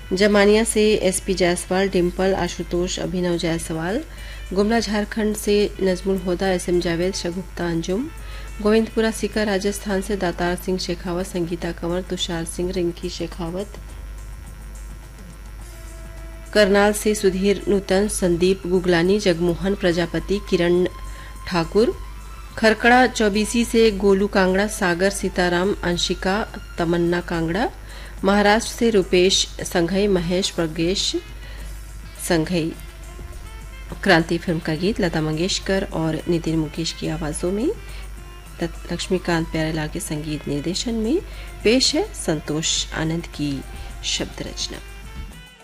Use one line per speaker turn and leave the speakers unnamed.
जमानिया से एसपी जायसवाल, डिम्पल, आशुतोष, अभिनव जायसवाल। गुमला झारखंड से नजमुल होदा, एसएम जावेद, शगुफ्ता अंजुम। गोविंदपुरा सीकर राजस्थान से दातार सिंह शेखावत, संगीता कंवर, तुषार सिंह, रिंकी शेखावत। करनाल से सुधीर नूतन, संदीप गुगलानी, जगमोहन प्रजापति, किरण ठाकुर। खरकड़ा चौबीसी से गोलू कांगड़ा, सागर सीताराम, अंशिका, तमन्ना कांगड़ा। महाराष्ट्र से रुपेश संघई, महेश प्रगेश संघई। क्रांति फिल्म का गीत लता मंगेशकर और नितिन मुकेश की आवाजों में, लक्ष्मीकांत प्यारेलाल के संगीत निर्देशन में पेश है संतोष आनंद की शब्द रचना।